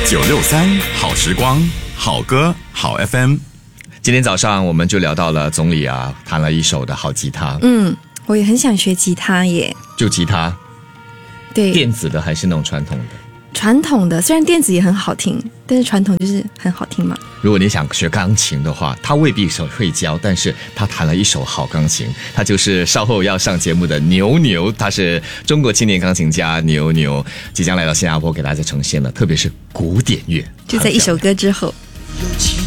963好时光，好歌好 FM。今天早上我们就聊到了总理啊，弹了一首的好吉他。 我也很想学吉他耶。 就吉他， 对， 电子的还是那种传统的？ 传统的，虽然电子也很好听，但是传统就是很好听嘛。 如果你想学钢琴的话，他未必会教，但是他弹了一手好钢琴。他就是稍后要上节目的牛牛，他是中国青年钢琴家牛牛，即将来到新加坡给大家呈现了，特别是古典乐， 就在一首歌之后。 有情